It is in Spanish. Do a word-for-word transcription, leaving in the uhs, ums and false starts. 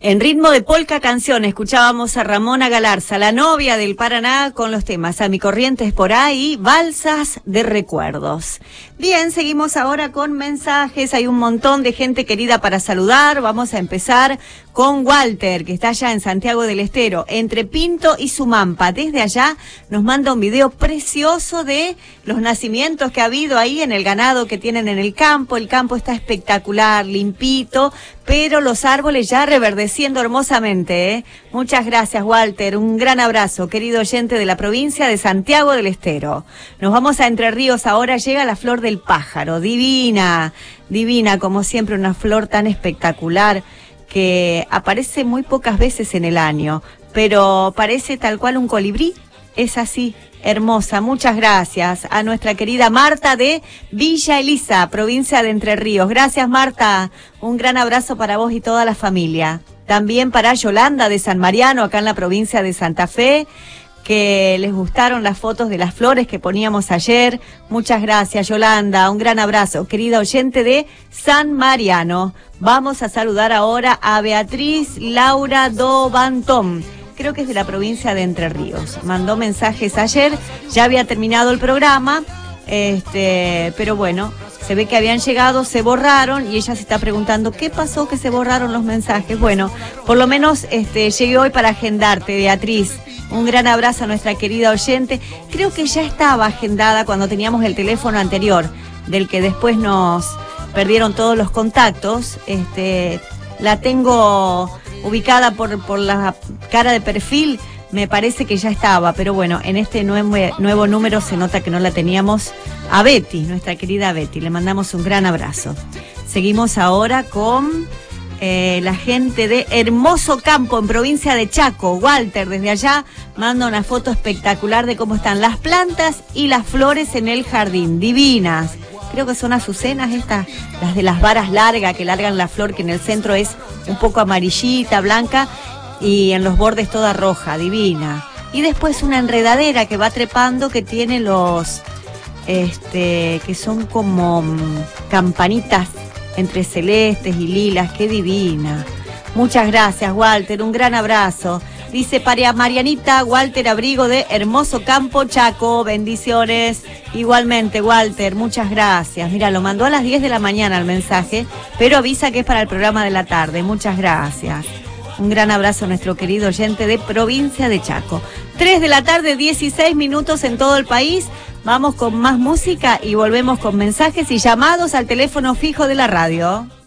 En ritmo de polka canción escuchábamos a Ramona Galarza, la novia del Paraná, con los temas A mi corrientes por ahí, Balsas de recuerdos. Bien, seguimos ahora con mensajes. Hay un montón de gente querida para saludar. Vamos a empezar con Walter, que está allá en Santiago del Estero, entre Pinto y Sumampa. Desde allá nos manda un video precioso de los nacimientos que ha habido ahí en el ganado que tienen en el campo. El campo está espectacular, limpito, pero los árboles ya reverdeciendo hermosamente, ¿eh? Muchas gracias, Walter. Un gran abrazo, querido oyente de la provincia de Santiago del Estero. Nos vamos a Entre Ríos ahora. Llega la flor del pájaro, divina, divina, como siempre, una flor tan espectacular que aparece muy pocas veces en el año, pero parece tal cual un colibrí. Es así, hermosa. Muchas gracias a nuestra querida Marta de Villa Elisa, provincia de Entre Ríos. Gracias, Marta. Un gran abrazo para vos y toda la familia. También para Yolanda de San Mariano, acá en la provincia de Santa Fe, que les gustaron las fotos de las flores que poníamos ayer. Muchas gracias, Yolanda. Un gran abrazo, querida oyente de San Mariano. Vamos a saludar ahora a Beatriz Laura do Bantón. Creo que es de la provincia de Entre Ríos. Mandó mensajes ayer, ya había terminado el programa, este, pero bueno, se ve que habían llegado, se borraron y ella se está preguntando ¿qué pasó que se borraron los mensajes? Bueno, por lo menos este, llegué hoy para agendarte, Beatriz. Un gran abrazo a nuestra querida oyente. Creo que ya estaba agendada cuando teníamos el teléfono anterior, del que después nos perdieron todos los contactos. Este, la tengo ubicada por, por la cara de perfil, me parece que ya estaba, pero bueno, en este nuevo, nuevo número se nota que no la teníamos. A Betty, nuestra querida Betty, le mandamos un gran abrazo. Seguimos ahora con eh, la gente de Hermoso Campo, en provincia de Chaco. Walter, desde allá, manda una foto espectacular de cómo están las plantas y las flores en el jardín, divinas. Creo que son azucenas estas, las de las varas largas que largan la flor, que en el centro es un poco amarillita, blanca, y en los bordes toda roja, divina. Y después una enredadera que va trepando, que tiene los, este, que son como campanitas entre celestes y lilas, qué divina. Muchas gracias, Walter, un gran abrazo. Dice para Marianita, Walter Abrigo de Hermoso Campo, Chaco, bendiciones. Igualmente, Walter, muchas gracias. Mira, lo mandó a las diez de la mañana el mensaje, pero avisa que es para el programa de la tarde. Muchas gracias. Un gran abrazo a nuestro querido oyente de provincia de Chaco. tres de la tarde, dieciséis minutos en todo el país. Vamos con más música y volvemos con mensajes y llamados al teléfono fijo de la radio.